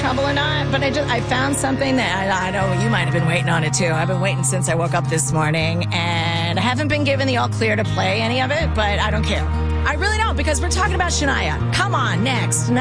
trouble or not, but I found something that I know you might have been waiting on it too. I've been waiting since I woke up this morning, and I haven't been given the all clear to play any of it, but I don't care. I really don't, because we're talking about Shania. Come on, next.